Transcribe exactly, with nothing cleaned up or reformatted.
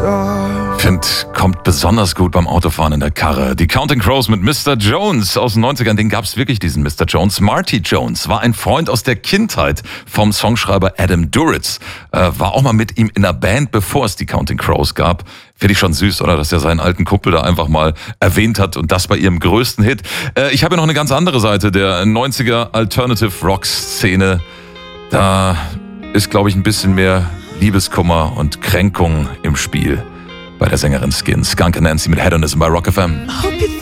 Find, kommt besonders gut beim Autofahren in der Karre. Die Counting Crows mit Mister Jones aus den neunzigern, den gab's wirklich, diesen Mister Jones. Marty Jones war ein Freund aus der Kindheit vom Songschreiber Adam Duritz. Äh, war auch mal mit ihm in einer Band, bevor es die Counting Crows gab. Finde ich schon süß, oder? Dass er seinen alten Kumpel da einfach mal erwähnt hat und das bei ihrem größten Hit. Äh, ich habe ja noch eine ganz andere Seite der neunziger Alternative Rock Szene. Da ist, glaube ich, ein bisschen mehr Liebeskummer und Kränkung im Spiel bei der Sängerin Skin. Skunk Anansie mit Hedonism bei Rock F M.